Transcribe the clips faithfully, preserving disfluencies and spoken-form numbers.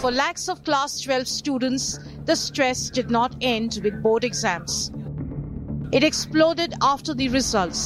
For lakhs of class twelve students, the stress did not end with board exams. It exploded after the results.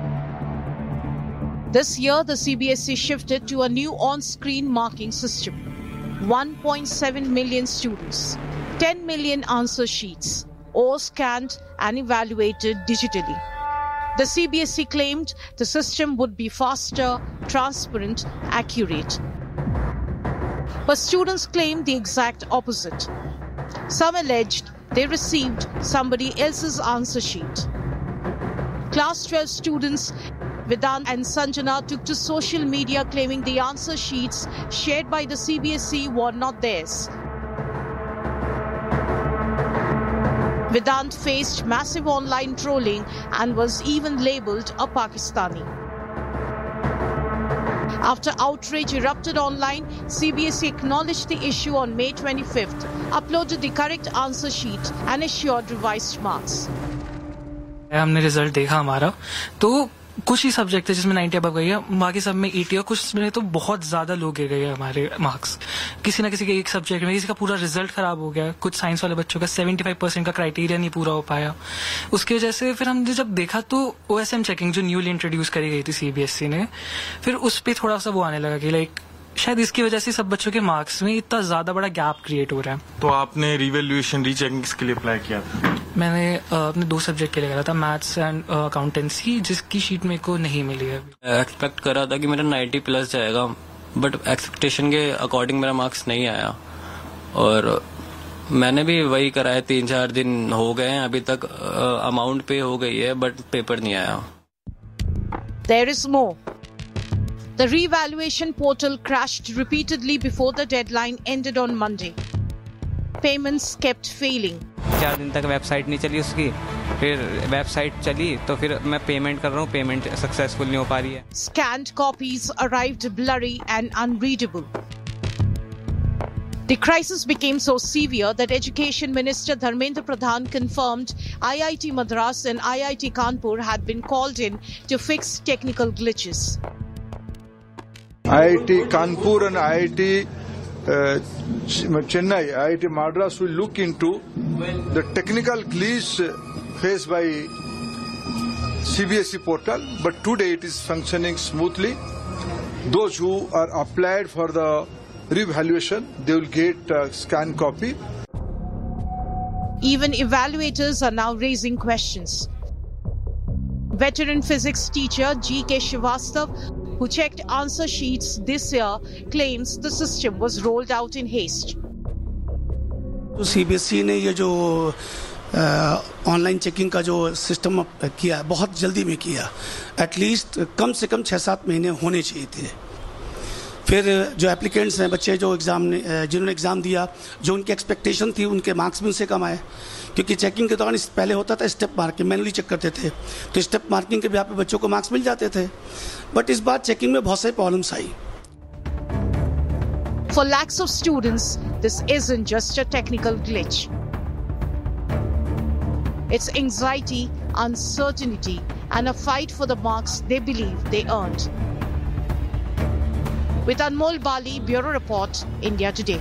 This year, the C B S E shifted to a new on-screen marking system. one point seven million students, ten million answer sheets, all scanned and evaluated digitally. The C B S E claimed the system would be faster, transparent, accurate. But students claimed the exact opposite. Some alleged they received somebody else's answer sheet. Class twelve students Vedant and Sanjana took to social media claiming the answer sheets shared by the C B S E were not theirs. Vedant faced massive online trolling and was even labelled a Pakistani. After outrage erupted online, C B S E acknowledged the issue on May twenty-fifth, uploaded the correct answer sheet and assured revised marks. हमने result देखा हमारा, तो कुछ ही subject है जिसमें ninety above गई है, बाकी सब में एटी, और कुछ में तो बहुत ज्यादा लो गिर गए हमारे मार्क्स. किसी ना किसी के एक सब्जेक्ट में किसी का पूरा रिजल्ट खराब हो गया. कुछ साइंस वाले बच्चों का पचहत्तर परसेंट का क्राइटेरिया नहीं पूरा हो पाया. उसकी वजह से फिर हमने जब देखा तो ओएसएम चेकिंग जो न्यूली इंट्रोड्यूस करी गई थी सीबीएसई ने, फिर उस पर थोड़ा सा वो आने लगा कि लाइक शायद इसकी वजह से सब बच्चों के मार्क्स में इतना ज्यादा बड़ा गैप क्रिएट हो रहा है. तो आपने रिवैल्यूएशन रीचेकिंग के लिए अप्लाई किया था? मैंने अपने दो सब्जेक्ट के लिए करा था, मैथ्स एंड अकाउंटेंसी, जिसकी शीट मेरे को नहीं मिली है. एक्सपेक्ट करा था कि मेरा नाइंटी प्लस जाएगा, बट एक्सपेक्टेशन के अकॉर्डिंग मेरा मार्क्स नहीं आया. और मैंने भी वही करा है, तीन चार दिन हो गए हैं, अभी तक अमाउंट पे हो गई है बट पेपर नहीं आया. There is more. The revaluation portal crashed repeatedly before the deadline ended on Monday. Payments kept failing. चार दिन तक वेबसाइट नहीं चली उसकी, फिर वेबसाइट चली तो फिर मैं पेमेंट कर रहा हूँ, पेमेंट सक्सेसफुल नहीं हो पा रही है. Scanned copies arrived blurry and unreadable. The crisis became so severe that Education Minister Dharmendra Pradhan confirmed I I T Madras and I I T Kanpur had been called in to fix technical glitches. I I T Kanpur and I I T uh, Chennai, I I T Madras will look into the technical glitch faced by C B S E portal, but today it is functioning smoothly. Those who are applied for the revaluation, they will get a scanned copy. Even evaluators are now raising questions. Veteran physics teacher G K Srivastav, who checked answer sheets this year, claims the system was rolled out in haste. तो CBSE ने ये जो online checking का जो system किया बहुत जल्दी में किया. एटलीस्ट कम से कम छः सात महीने होने चाहिए थे. फिर जो एप्लीकेंट्स हैं, बच्चे जो एग्ज़ाम ने जिन्होंने एग्ज़ाम दिया, जो उनकी एक्सपेक्टेशन थी उनके मार्क्स भी उनसे कम आए. क्योंकि चेकिंग के दौरान पहले होता था स्टेप मार्किंग, मैनुअली चेक करते थे, तो स्टेप मार्किंग के भी यहाँ पे बच्चों को मार्क्स मिल जाते थे. बट इस बार चेकिंग में बहुत सारी problems I. For lakhs of students, this isn't just a technical glitch. It's anxiety, uncertainty, and a fight for the marks they believe they earned. With Anmol Bali, Bureau Report, India Today.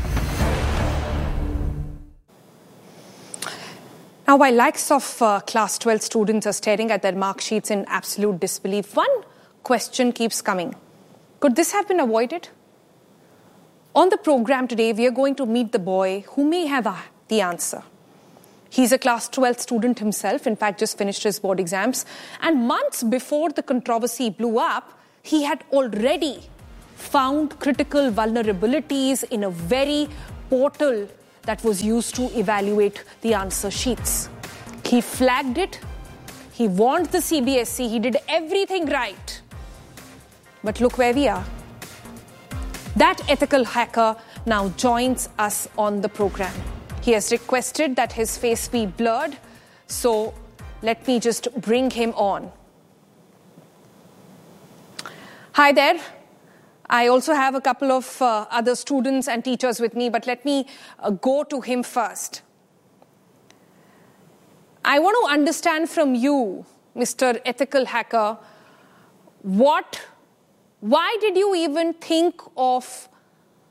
Now, while lakhs of uh, class twelve students are staring at their mark sheets in absolute disbelief, one question keeps coming. Could this have been avoided? On the program today, we are going to meet the boy who may have uh, the answer. He's a class twelve student himself, in fact, just finished his board exams. And months before the controversy blew up, he had already found critical vulnerabilities in a very portal that was used to evaluate the answer sheets. He flagged it. He warned the C B S E. He did everything right. But look where we are. That ethical hacker now joins us on the program. He has requested that his face be blurred. So let me just bring him on. Hi there. I also have a couple of uh, other students and teachers with me, but let me uh, go to him first. I want to understand from you, Mister Ethical Hacker, what, why did you even think of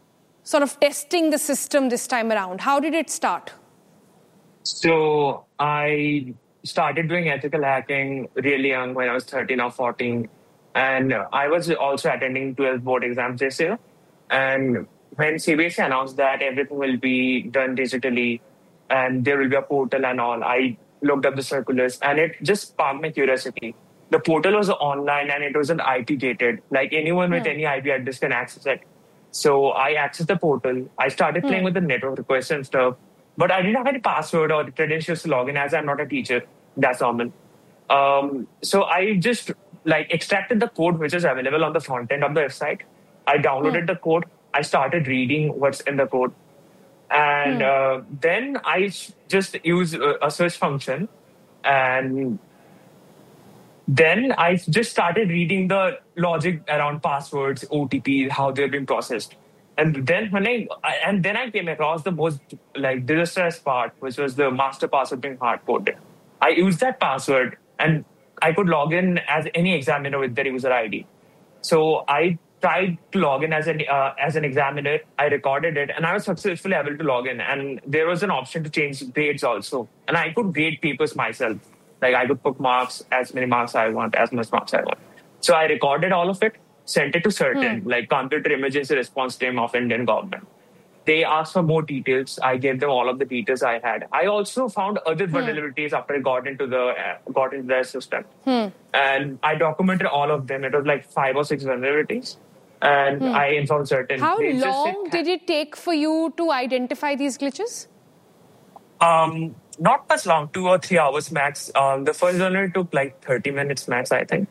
sort of testing the system this time around? How did it start? So I started doing ethical hacking really young, when I was thirteen or fourteen. And I was also attending twelve board exams this year. And when C B S E announced that everything will be done digitally and there will be a portal and all, I looked up the circulars and it just sparked my curiosity. The portal was online and it wasn't I P gated. Like anyone with Hmm. any I P address can access it. So I accessed the portal. I started playing with the network requests and stuff. But I didn't have any password or credentials to log in, as I'm not a teacher. That's normal. Um, so I just like extracted the code which is available on the front end of the website. I downloaded the code. I started reading what's in the code. And uh, then I s- just use a, a search function. And then I just started reading the logic around passwords, O T P, how they're being processed. And then when I, I and then I came across the most like disastrous part, which was the master password being hard coded. I used that password and I could log in as any examiner with their user I D. So I tried to log in as an uh, as an examiner. I recorded it, and I was successfully able to log in. And there was an option to change grades also, and I could grade papers myself. Like I could put marks, as many marks I want, as much marks I want. So I recorded all of it, sent it to CERTIN, like Computer Emergency Response Team of Indian government. They asked for more details. I gave them all of the details I had. I also found other vulnerabilities after I got into the uh, got into their system, and I documented all of them. It was like five or six vulnerabilities, and I informed CERTIN. How They just said, long did it take for you to identify these glitches? Um, not much long, two or three hours max. Um, the first vulnerability took like thirty minutes max, I think.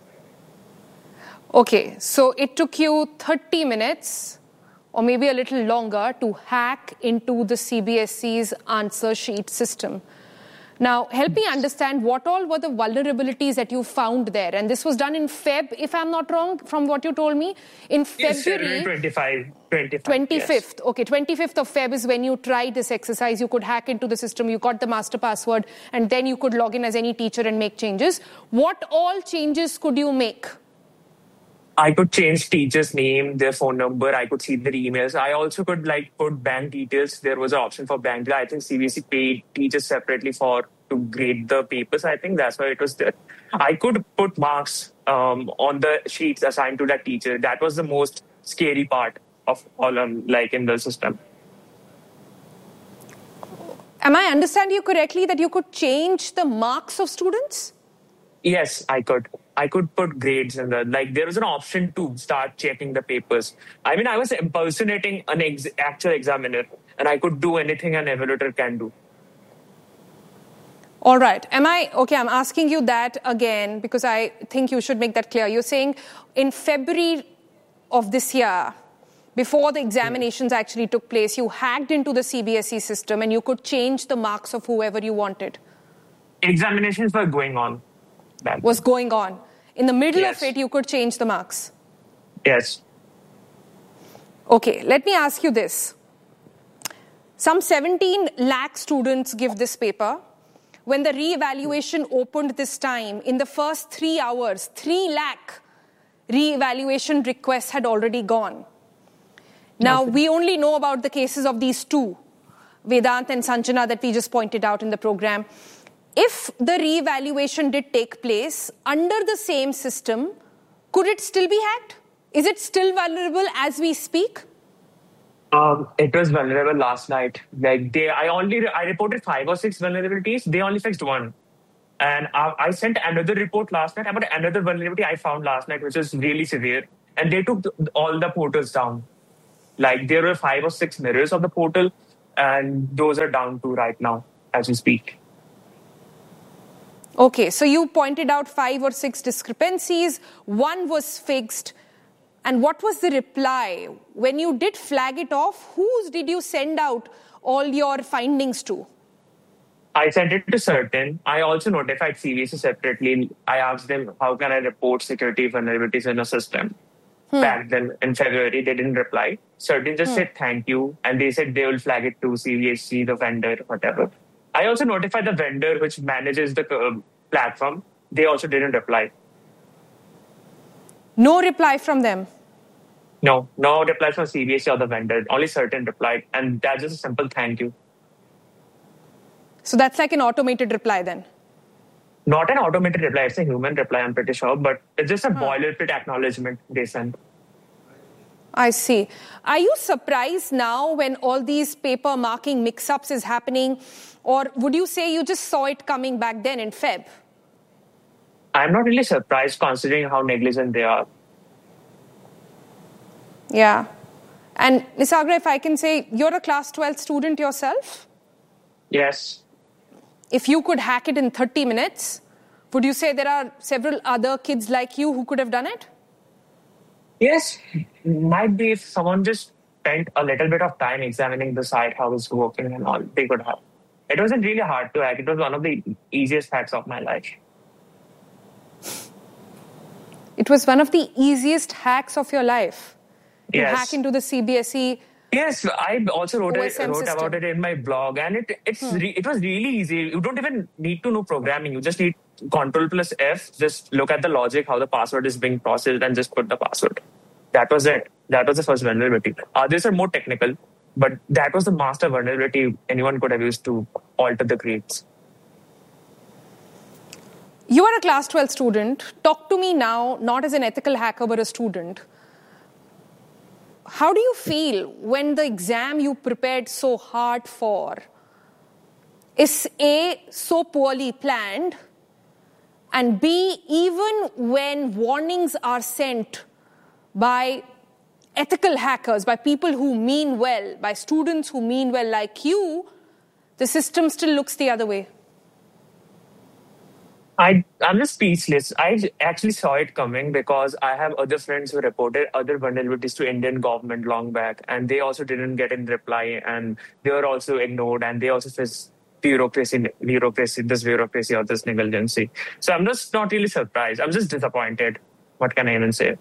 Okay, so it took you thirty minutes or maybe a little longer to hack into the C B S E's answer sheet system. Now, help me understand what all were the vulnerabilities that you found there. And this was done in Feb, if I'm not wrong, from what you told me. In Yes, February twenty-five, twenty-five, twenty-fifth. yes. Okay, twenty-fifth of Feb is when you tried this exercise. You could hack into the system, you got the master password, and then you could log in as any teacher and make changes. What all changes could you make? I could change teacher's name, their phone number. I could see their emails. I also could like put bank details. There was an option for bank. I think C B S E paid teachers separately for to grade the papers. I think that's why it was there. I could put marks um, on the sheets assigned to that teacher. That was the most scary part of all, um, like in the system. Am I understanding you correctly that you could change the marks of students? Yes, I could. I could put grades in the, like, there was an option to start checking the papers. I mean, I was impersonating an ex- actual examiner, and I could do anything an evaluator can do. All right. Am I, okay, I'm asking you that again because I think you should make that clear. You're saying in February of this year, before the examinations actually took place, you hacked into the C B S E system and you could change the marks of whoever you wanted. Examinations were going on. Back. Was going on. In the middle Yes. of it, you could change the marks. Yes. Okay, let me ask you this. Some seventeen lakh students give this paper. When the re-evaluation opened this time, in the first three hours, three lakh re-evaluation requests had already gone. Now, Okay. we only know about the cases of these two, Vedant and Sanjana, that we just pointed out in the program. If the re-evaluation did take place under the same system, could it still be hacked? Is it still vulnerable as we speak? Um, it was vulnerable last night. Like they, I only I reported five or six vulnerabilities. They only fixed one, and I, I sent another report last night about another vulnerability I found last night, which is really severe. And they took the, all the portals down. Like there were five or six mirrors of the portal, and those are down too right now as we speak. Okay, so you pointed out five or six discrepancies. One was fixed. And what was the reply? When you did flag it off, whose did you send out all your findings to? I sent it to CERTIN. I also notified C B S E separately. I asked them, how can I report security vulnerabilities in a system? Hmm. Back then in February, they didn't reply. CERTIN just hmm. said thank you. And they said they will flag it to C B S E, the vendor, whatever. I also notified the vendor which manages the uh, platform. They also didn't reply. No reply from them? No, no replies from C B S E or the vendor. Only certain replied, and that's just a simple thank you. So that's like an automated reply then? Not an automated reply, it's a human reply, I'm pretty sure, but it's just a Huh. boilerplate acknowledgement they send. I see. Are you surprised now when all these paper marking mix-ups is happening? Or would you say you just saw it coming back then in Feb? I'm not really surprised considering how negligent they are. Yeah. And Nisarga, if I can say, you're a class twelve student yourself? Yes. If you could hack it in thirty minutes, would you say there are several other kids like you who could have done it? Yes, might be if someone just spent a little bit of time examining the site, how it's working and all, they could have. It wasn't really hard to hack. It was one of the easiest hacks of my life. It was one of the easiest hacks of your life to Yes. hack into the C B S E. Yes, I also wrote, O it, S M wrote system. about it in my blog, and it it's Hmm. re, it was really easy. You don't even need to know programming. You just need Control plus F. Just look at the logic, how the password is being processed, and just put the password. That was it. That was the first vulnerability. Others are more technical, but that was the master vulnerability anyone could have used to alter the grades. You are a class twelve student. Talk to me now, not as an ethical hacker, but a student. How do you feel when the exam you prepared so hard for is A, so poorly planned, and B, even when warnings are sent by ethical hackers, by people who mean well, by students who mean well like you, the system still looks the other way? I, I'm just speechless. I actually saw it coming because I have other friends who reported other vulnerabilities to Indian government long back, and they also didn't get in reply, and they were also ignored, and they also faced bureaucracy, bureaucracy, this bureaucracy or this negligency. So I'm just not really surprised. I'm just disappointed. What can I even say?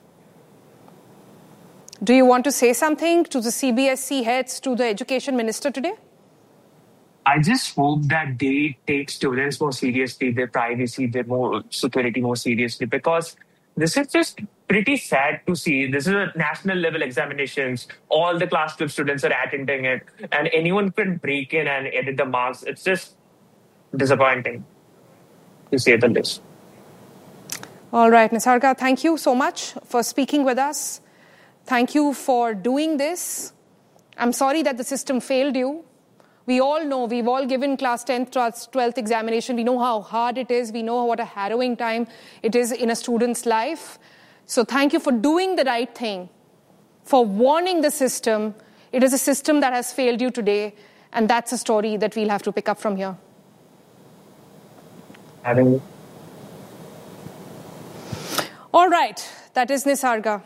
Do you want to say something to the C B S E heads, to the education minister today? I just hope that they take students more seriously, their privacy, their more security more seriously, because this is just pretty sad to see. This is a national level examinations. All the class twelve students are attending it, and anyone can break in and edit the marks. It's just disappointing, to say the least. All right, Nisarga, thank you so much for speaking with us. Thank you for doing this. I'm sorry that the system failed you. We all know, we've all given class tenth, twelfth examination. We know how hard it is. We know what a harrowing time it is in a student's life. So thank you for doing the right thing, for warning the system. It is a system that has failed you today, and that's a story that we'll have to pick up from here. Having All right, that is Nisarga.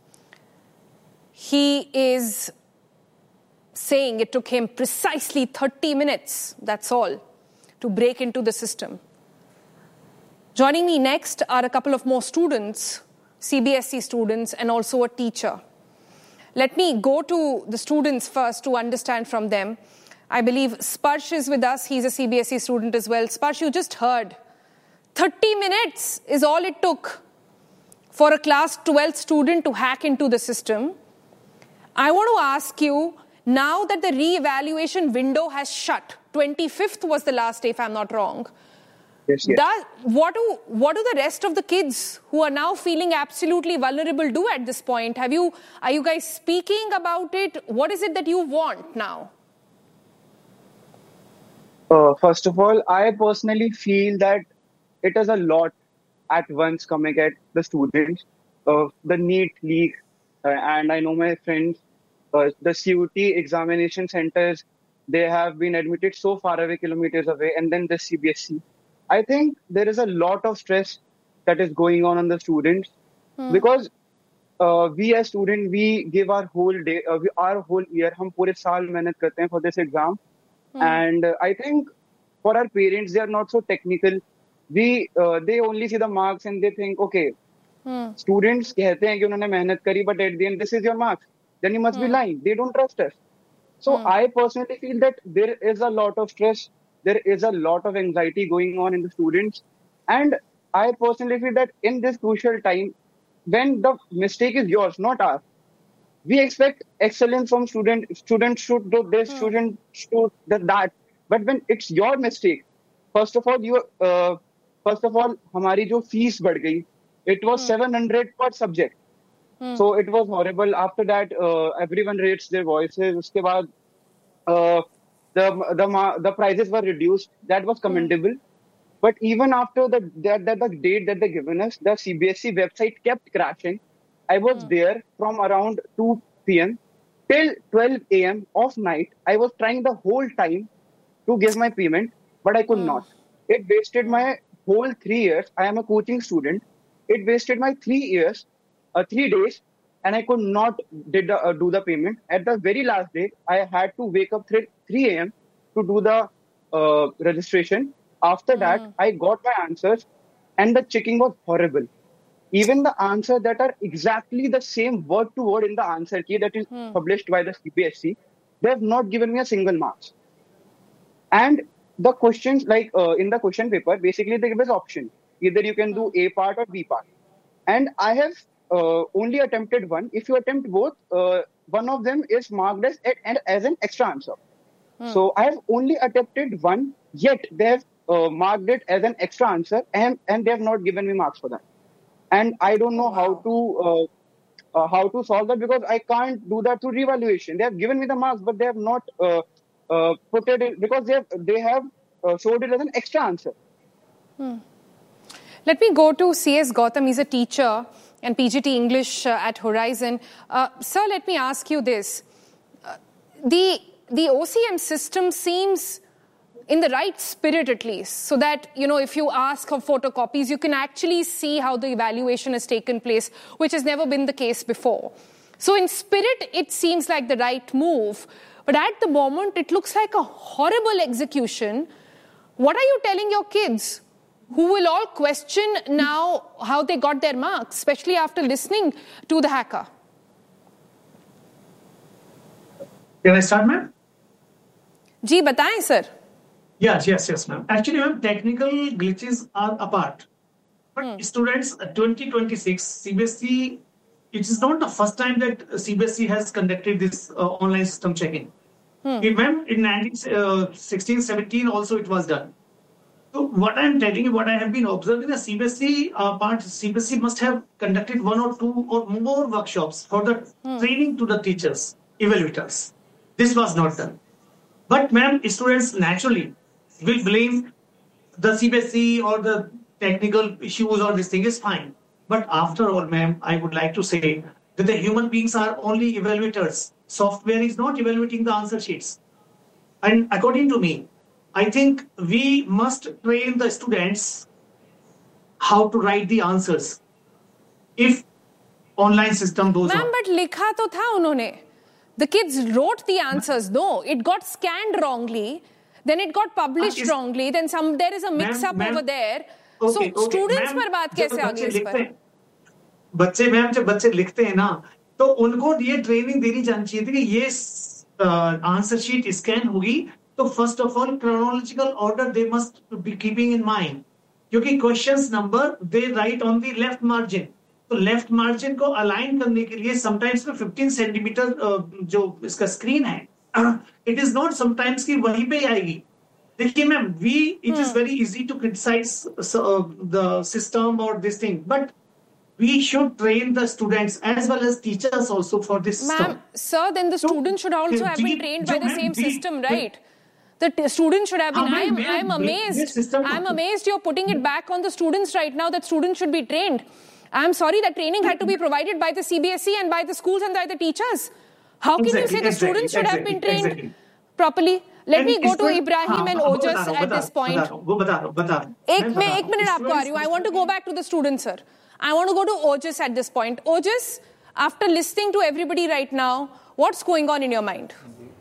He is saying it took him precisely thirty minutes, that's all, to break into the system. Joining me next are a couple of more students, C B S E students, and also a teacher. Let me go to the students first to understand from them. I believe Sparsh is with us. He's a C B S E student as well. Sparsh, you just heard. thirty minutes is all it took for a class twelve student to hack into the system. I want to ask you, now that the re-evaluation window has shut, twenty-fifth was the last day, if I'm not wrong, yes, yes. Does, what, do, what do the rest of the kids who are now feeling absolutely vulnerable do at this point? Have you, are you guys speaking about it? What is it that you want now? Uh, first of all, I personally feel that it is a lot at once coming at the students. Uh, the NEET leak, uh, and I know my friends, uh, the C U T examination centers, they have been admitted so far away, kilometers away, and then the C B S E. I think there is a lot of stress that is going on on the students hmm. because uh, we as students, we give our whole day, uh, we, our whole year, hum pure saal mehnat karte hain for this exam. Hmm. And uh, I think for our parents, they are not so technical. We uh, they only see the marks and they think, okay, hmm. students कहते हैं कि उन्होंने मेहनत करी, but at the end, this is your marks. Then you must hmm. be lying. They don't trust us. So hmm. I personally feel that there is a lot of stress. There is a lot of anxiety going on in the students. And I personally feel that in this crucial time, when the mistake is yours, not ours, we expect excellence from student. Students should do this, Hmm. students should do that. But when it's your mistake, first of all, you, uh, first of all, हमारी जो fees बढ़ गई, it was seven hundred per subject. Hmm. So it was horrible. After that, uh, everyone raised their voices. उसके बाद, uh, the the ma- the prices were reduced. That was commendable. But even after the that, that the date that they given us, the C B S E website kept crashing. I was there from around two p.m. till twelve a.m. of night. I was trying the whole time to give my payment, but I could not. It wasted my whole three years. I am a coaching student. It wasted my three years, uh, three days, and I could not did the, uh, do the payment. At the very last day, I had to wake up three a.m. to do the uh, registration. After that, I got my answers, and the checking was horrible. Even the answer that are exactly the same word to word in the answer key that is published by the C B S E, they have not given me a single marks. And the questions, like uh, in the question paper, basically they give us option. Either you can do A part or B part. And I have uh, only attempted one. If you attempt both, uh, one of them is marked as, as an extra answer. So I have only attempted one, yet they have uh, marked it as an extra answer, and, and they have not given me marks for that. And I don't know how to uh, uh, how to solve that, because I can't do that through revaluation. They have given me the marks, but they have not uh, uh, put it in, because they have, they have uh, showed it as an extra answer. Hmm. Let me go to C S Gautam. He's a teacher and P G T English uh, at Horizon. Uh, sir, let me ask you this. Uh, the, the O C M system seems in the right spirit, at least, so that, you know, if you ask for photocopies, you can actually see how the evaluation has taken place, which has never been the case before. So in spirit, it seems like the right move. But at the moment, it looks like a horrible execution. What are you telling your kids, who will all question now how they got their marks, especially after listening to the hacker? Can I start, ma'am? Ji, bataएं, sir. Yes, yes, yes, ma'am. Actually, ma'am, technical glitches are apart. But hmm. students, twenty twenty-six, C B S E, it is not the first time that C B S E has conducted this uh, online system checking. Hmm. It, ma'am, in nineteen sixteen seventeen also it was done. So what I am telling you, what I have been observing, the C B S E uh, part, C B S E must have conducted one or two or more workshops for the hmm. training to the teachers, evaluators. This was not done. But ma'am, students naturally will blame the C B S E or the technical issues or this thing is fine. But after all, ma'am, I would like to say that the human beings are only evaluators. Software is not evaluating the answer sheets. And according to me, I think we must train the students how to write the answers. If online system goes on. Ma'am, but likha to tha unhone. The kids wrote the answers. No, it got scanned wrongly. Then it got published wrongly. Then some there is a mix-up over there. Okay, so okay, students पर बात कैसे आ गई इस पर? बच्चे ma'am जब बच्चे लिखते हैं ना तो उनको ये ट्रेनिंग देनी जानी चाहिए थी कि ये आंसर शीट स्कैन होगी तो first of all chronological order they must be keeping in mind क्योंकि questions number they right on the left margin तो लेफ्ट मार्जिन को अलाइन करने के लिए समटाइम्स में फिफ्टीन सेंटीमीटर जो इसका स्क्रीन है इट इज नॉट समटाइम्स की वहीं पे आएगी देखिए ma'am we it is very easy to criticise the system और this thing but we should train the students as well as teachers also for this Ma'am, sir, then the so, students should also have been trained by the same system, right? The t- students should have been. I am, I am amazed. I am amazed you're putting it back on the students right now that students should be trained. I am sorry that training had to be provided by the C B S E and by the schools and by the teachers. How can exactly, you say the exactly, students should exactly, have been trained exactly. properly? Let and me go to Ibrahim and Ojas haan, at this point. वो बता रहा हूँ, बता रहा हूँ. एक मैं एक मिनट आपको आ रही हूँ. I want to go back to the students, sir. I want to go to Ojas at this point. Ojas, after listening to everybody right now, what's going on in your mind?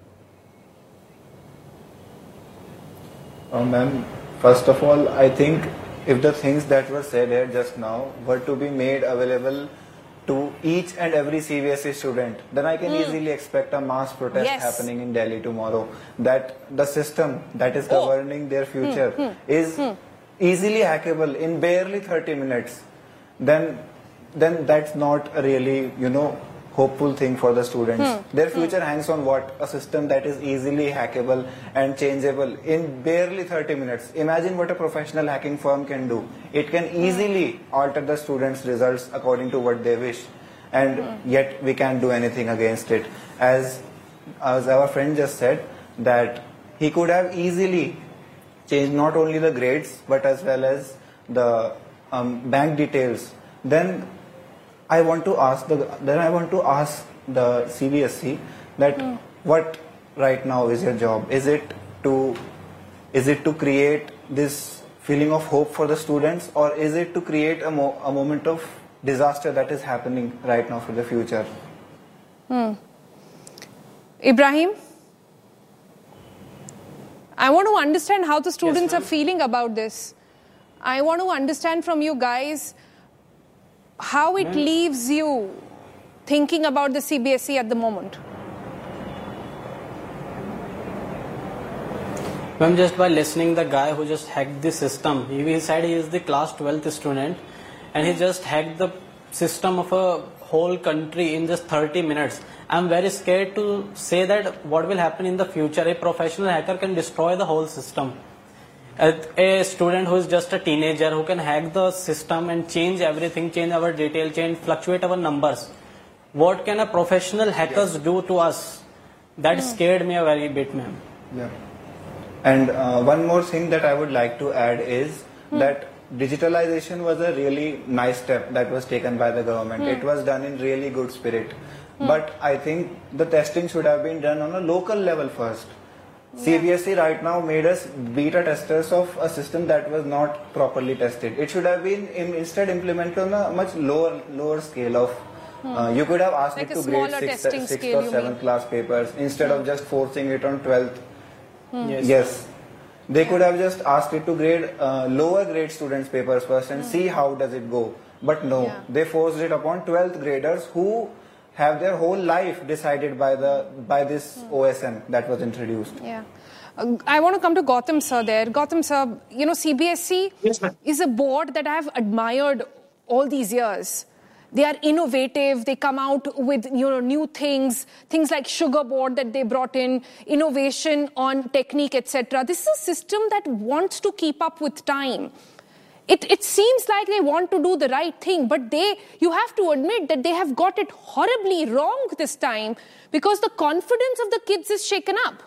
Uh, ma'am, first of all, I think if the things that were said here just now were to be made available to each and every C B S E student, then I can mm. easily expect a mass protest yes. happening in Delhi tomorrow. That the system that is governing oh. their future mm. is mm. easily hackable in barely thirty minutes. Then, then that's not really, you know, hopeful thing for the students. Hmm. Their future hmm. hangs on what? A system that is easily hackable and changeable in barely thirty minutes. Imagine what a professional hacking firm can do. It can easily alter the students' results according to what they wish, and hmm. yet we can't do anything against it. As, as our friend just said, that he could have easily changed not only the grades but as well as the um, bank details. Then I want to ask the then I want to ask the C B S E that mm. what right now is your job? Is it to is it to create this feeling of hope for the students, or is it to create a, mo- a moment of disaster that is happening right now for the future? Hmm. Ibrahim, I want to understand how the students yes, are feeling about this. I want to understand from you guys how it leaves you thinking about the C B S E at the moment. Ma'am, just by listening the guy who just hacked the system, he, he said he is the class twelfth student and he just hacked the system of a whole country in just thirty minutes. I'm very scared to say that what will happen in the future. A professional hacker can destroy the whole system. A student who is just a teenager who can hack the system and change everything, change our detail, change, fluctuate our numbers. What can a professional hackers yes. do to us? That yeah. scared me a very bit, ma'am. Yeah. And uh, one more thing that I would like to add is hmm. that digitalization was a really nice step that was taken by the government. Hmm. It was done in really good spirit. Hmm. But I think the testing should have been done on a local level first. Yeah. C B S E right now made us beta testers of a system that was not properly tested. It should have been in, instead implemented on a much lower lower scale of. Hmm. Uh, you could have asked like it to grade sixth, sixth or seventh class papers instead hmm. of just forcing it on twelfth. Hmm. Yes. yes. They could have just asked it to grade uh, lower grade students' papers first and hmm. see how does it go. But no, yeah. they forced it upon twelfth graders who have their whole life decided by the by this hmm. O S M that was introduced. Yeah. Uh, I want to come to Gautam sir there. Gautam sir, you know, C B S E yes, is a board that I have admired all these years. They are innovative. They come out with, you know, new things, things like Sugar Board that they brought in, innovation on technique, et cetera. This is a system that wants to keep up with time. It, it seems like they want to do the right thing, but they, you have to admit that they have got it horribly wrong this time because the confidence of the kids is shaken up.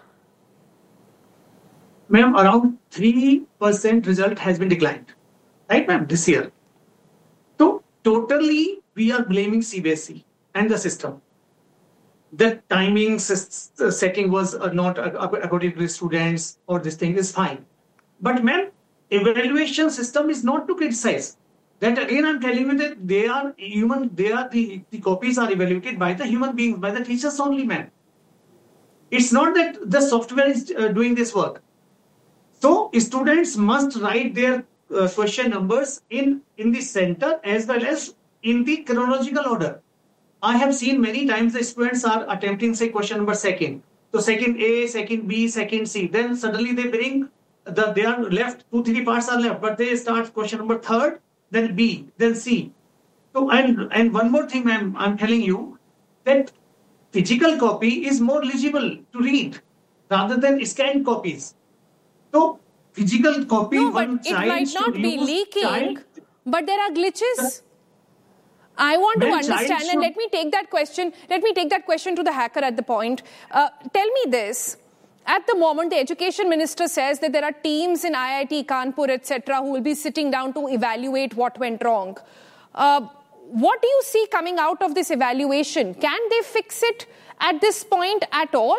Ma'am, around three percent result has been declined. Right, ma'am, this year. So, totally, we are blaming C B S E and the system. The timing setting was not according to the students or this thing is fine. But, ma'am, evaluation system is not to criticize. That again, I'm telling you that they are human, they are the, the copies are evaluated by the human beings, by the teachers only, man. It's not that the software is uh, doing this work. So students must write their uh, question numbers in, in the center as well as in the chronological order. I have seen many times the students are attempting, say, question number second. So second A, second B, second C. Then suddenly they bring The, they are left, two, three parts are left, but they start question number third, then B, then C. So, and, and one more thing, I'm, I'm telling you, that physical copy is more legible to read rather than scanned copies. So, physical copy, no, but it might not be leaking, child, but there are glitches. I want to understand, and let me take that question, let me take that question to the hacker at the point. Uh, tell me this. At the moment, the education minister says that there are teams in I I T Kanpur, et cetera, who will be sitting down to evaluate what went wrong. Uh, what do you see coming out of this evaluation? Can they fix it at this point at all?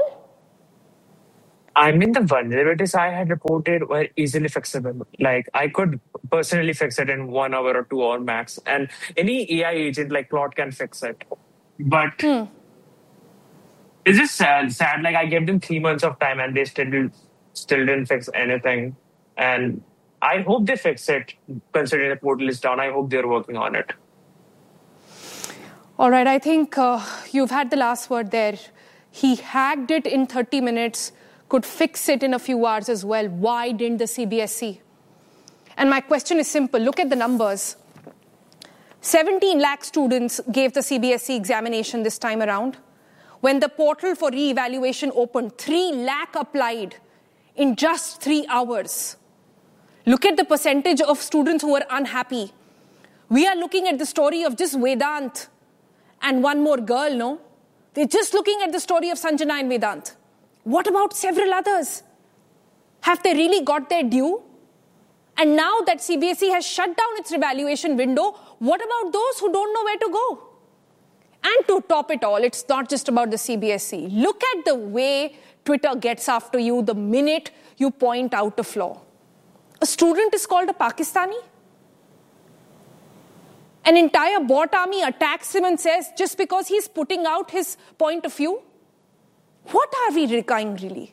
I mean, the vulnerabilities I had reported were easily fixable. Like, I could personally fix it in one hour or two hour max. And any A I agent like Claude can fix it. But... Hmm. It's just sad, sad. Like, I gave them three months of time and they still, still didn't fix anything. And I hope they fix it, considering the portal is down. I hope they're working on it. All right, I think uh, you've had the last word there. He hacked it in thirty minutes, could fix it in a few hours as well. Why didn't the C B S E? And my question is simple. Look at the numbers. seventeen lakh students gave the C B S E examination this time around. When the portal for re-evaluation opened, three lakh applied in just three hours. Look at the percentage of students who are unhappy. We are looking at the story of just Vedant and one more girl, no? They're just looking at the story of Sanjana and Vedant. What about several others? Have they really got their due? And now that C B S E has shut down its evaluation window, what about those who don't know where to go? And to top it all, it's not just about the C B S E. Look at the way Twitter gets after you the minute you point out a flaw. A student is called a Pakistani. An entire bot army attacks him and says, just because he's putting out his point of view, what are we reckoning really?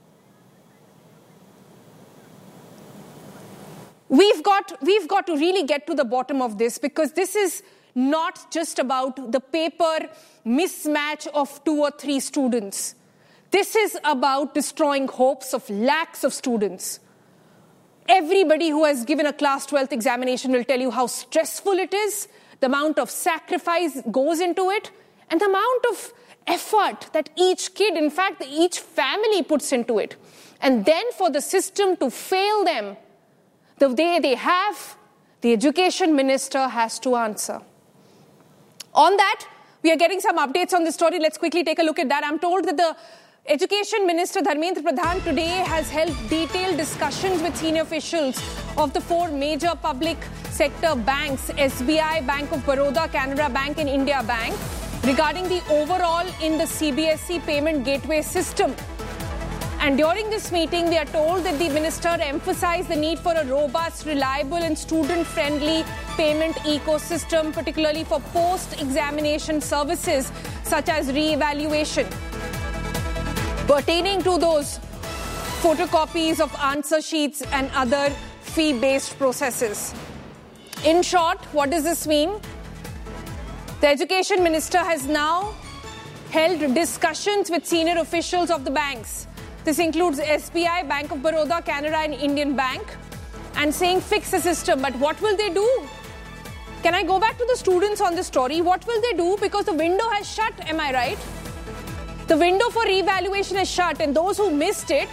We've got, we've got to really get to the bottom of this, because this is not just about the paper mismatch of two or three students. This is about destroying hopes of lakhs of students. Everybody who has given a class twelfth examination will tell you how stressful it is, the amount of sacrifice goes into it, and the amount of effort that each kid, in fact, each family puts into it. And then for the system to fail them the way they have, the education minister has to answer. On that, we are getting some updates on the story. Let's quickly take a look at that. I'm told that the Education Minister Dharmendra Pradhan today has held detailed discussions with senior officials of the four major public sector banks, S B I, Bank of Baroda, Canara Bank and India Bank, regarding the overall in the C B S E payment gateway system. And during this meeting, we are told that the minister emphasized the need for a robust, reliable and student-friendly payment ecosystem, particularly for post-examination services such as re-evaluation, pertaining to those photocopies of answer sheets and other fee-based processes. In short, what does this mean? The Education Minister has now held discussions with senior officials of the banks. This includes S B I, Bank of Baroda, Canara and Indian Bank, and saying fix the system. But what will they do? Can I go back to the students on this story? What will they do? Because the window has shut, am I right? The window for re-evaluation is shut, and those who missed it,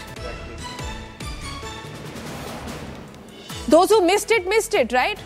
those who missed it, missed it, right?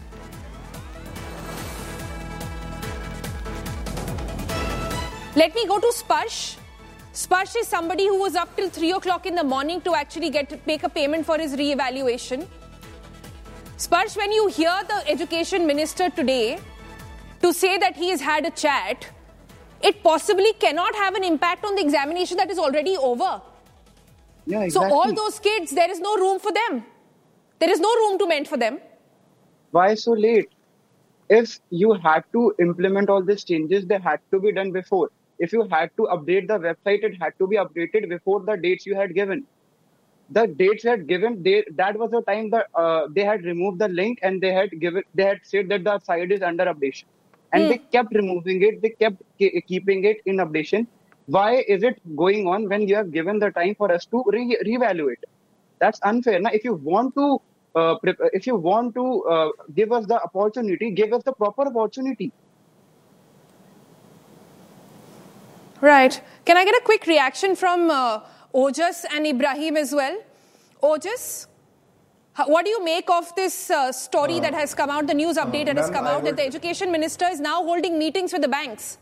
Let me go to Sparsh. Sparsh is somebody who was up till three o'clock in the morning to actually get to make a payment for his re-evaluation. Sparsh, when you hear the education minister today to say that he has had a chat, it possibly cannot have an impact on the examination that is already over. Yeah, exactly. So all those kids, there is no room for them. There is no room to mend for them. Why so late? If you had to implement all these changes, they had to be done before. If you had to update the website, it had to be updated before the dates you had given. The dates you had given, they, that was the time that uh, they had removed the link and they had given, they had said that the site is under updation. And mm. they kept removing it, they kept ke- keeping it in updation. Why is it going on when you have given the time for us to re- reevaluate? That's unfair. Now, if you want to, uh, pre- if you want to uh, give us the opportunity, give us the proper opportunity. Right. Can I get a quick reaction from uh, Ojas and Ibrahim as well? Ojas, what do you make of this uh, story uh, that has come out, the news update uh, that has come out, would... that the education minister is now holding meetings with the banks?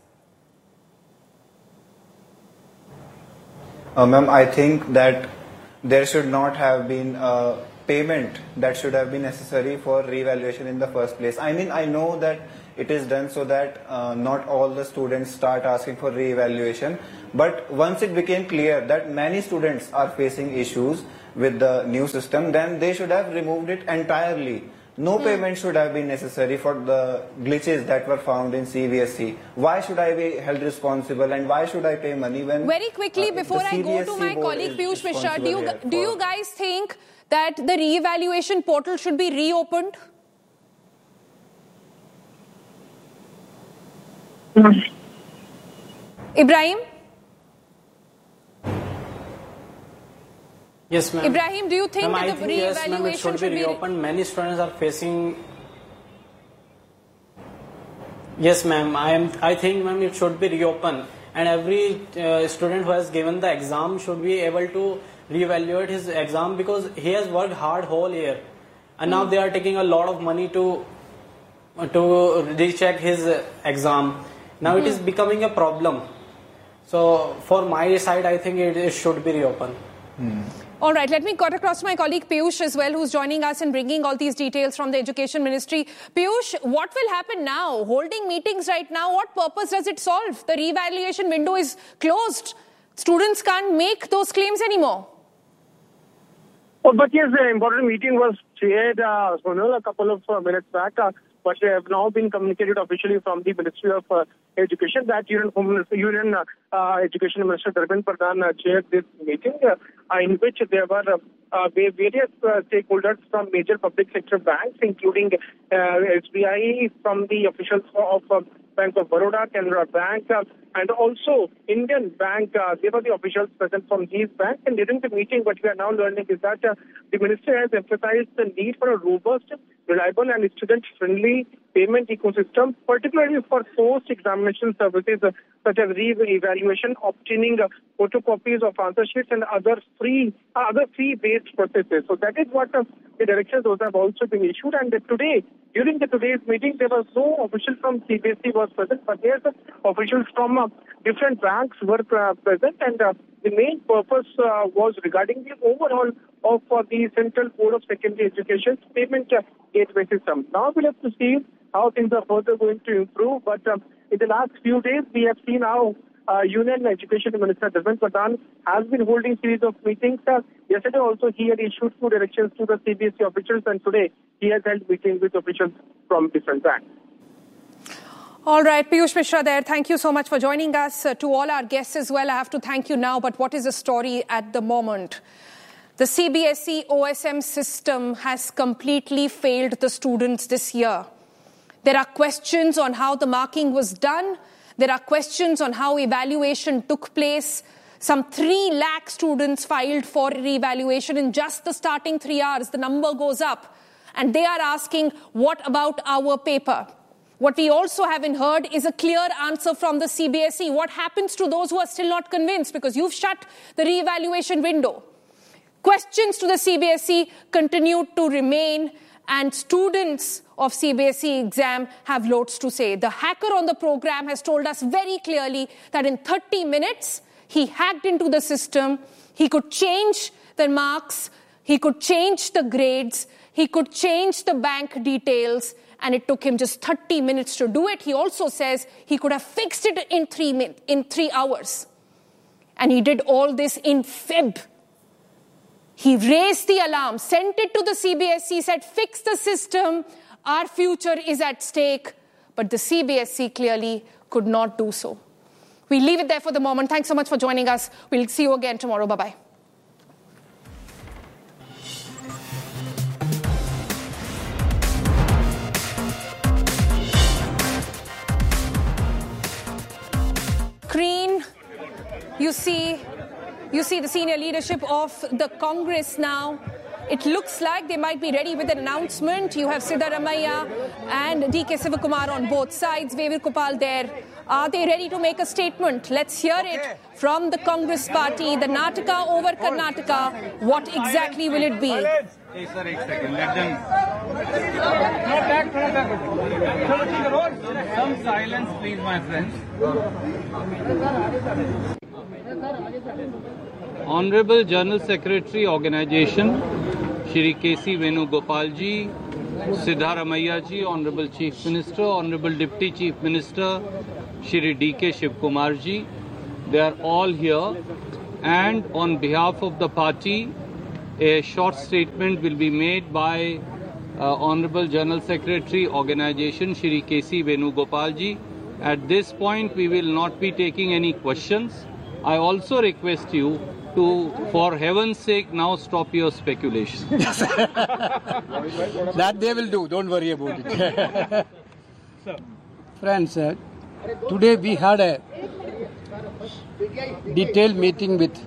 Uh, Ma'am, I think that there should not have been a payment that should have been necessary for re-evaluation in the first place. I mean, I know that it is done so that uh, not all the students start asking for re-evaluation. But once it became clear that many students are facing issues with the new system, then they should have removed it entirely. No mm. payment should have been necessary for the glitches that were found in C B S E. Why should I be held responsible and why should I pay money when... Very quickly, uh, before I go to my colleague Piyush Mishra, do you, do you guys think that the re-evaluation portal should be reopened? Ibrahim? Yes, ma'am. Ibrahim, do you think ma'am, that the re-evaluation yes, should, should be reopened? Many students are facing... Yes, ma'am. I am. I think, ma'am, it should be reopened, and every uh, student who has given the exam should be able to reevaluate his exam, because he has worked hard whole year, and now they are taking a lot of money to to recheck his exam. Now mm-hmm. it is becoming a problem. So for my side, I think it, it should be reopened. Mm. All right, let me cut across to my colleague Piyush as well, who's joining us and bringing all these details from the Education Ministry. Piyush, what will happen now? Holding meetings right now, what purpose does it solve? The reevaluation window is closed. Students can't make those claims anymore. Oh, but yes, the important meeting was chaired, uh, Sonal, a couple of uh, minutes back. Uh, but they have now been communicated officially from the Ministry of uh, Education that Union, Union uh, uh, Education Minister Dharmendra Pradhan uh, chaired this meeting, uh, in which there were uh, uh, various uh, stakeholders from major public sector banks, including uh, S B I, from the officials of uh, Bank of Baroda, Canara Bank, uh, and also Indian Bank. Uh, they were the officials present from these banks. And during the meeting, what we are now learning is that uh, the minister has emphasized the need for a robust, reliable and student-friendly payment ecosystem, particularly for post-examination services uh, such as re-evaluation, obtaining uh, photocopies of answer sheets and other free, uh, other fee-based processes. So that is what uh, the directions those have also been issued. And uh, today, during the today's meeting, there was no official from C B S E was present, but yes, uh, officials from uh, different banks were uh, present, and uh, the main purpose uh, was regarding the overhaul of uh, the Central Board of Secondary Education's payment uh, gateway system. Now we'll have to see how things are further going to improve, but uh, in the last few days, we have seen how uh, Union Education Minister Dharmendra Pradhan has been holding series of meetings. Uh, yesterday also, he had issued two directions to the C B S E officials, and today he has held meetings with officials from different banks. All right, Piyush Mishra there. Thank you so much for joining us. Uh, to all our guests as well, I have to thank you now, but what is the story at the moment? The C B S E O S M system has completely failed the students this year. There are questions on how the marking was done. There are questions on how evaluation took place. Some three lakh students filed for re-evaluation in just the starting three hours. The number goes up. And they are asking, what about our paper? What we also haven't heard is a clear answer from the C B S E. What happens to those who are still not convinced? Because you've shut the re-evaluation window. Questions to the C B S E continue to remain, and students of C B S E exam have loads to say. The hacker on the program has told us very clearly that in thirty minutes, he hacked into the system. He could change the marks. He could change the grades. He could change the bank details. And it took him just thirty minutes to do it. He also says he could have fixed it in three, min- in three hours. And he did all this in Feb. He raised the alarm, sent it to the C B S E, said, fix the system, our future is at stake. But the C B S E clearly could not do so. We leave it there for the moment. Thanks so much for joining us. We'll see you again tomorrow. Bye-bye. Screen, you see, you see the senior leadership of the Congress now. It looks like they might be ready with an announcement. You have Siddaramaiah and D K Sivakumar on both sides. Vevurgopal there. Are they ready to make a statement? Let's hear it from the Congress party. The Nataka over Karnataka. What exactly will it be? Hey, sir, एक second. Let them. Not back, not back. Some silence, please, my friends. Honorable General Secretary Organization, Shri K C Venugopal ji, Siddaramaiah ji, Honorable Chief Minister, Honorable Deputy Chief Minister, Shri D K Shivkumar ji, they are all here, and on behalf of the party, a short statement will be made by uh, Honorable General Secretary Organization Shri K C Venugopal ji. At this point, we will not be taking any questions. I also request you to, for heaven's sake, now stop your speculation. That they will do. Don't worry about it. Friends, uh, today we had a detailed meeting with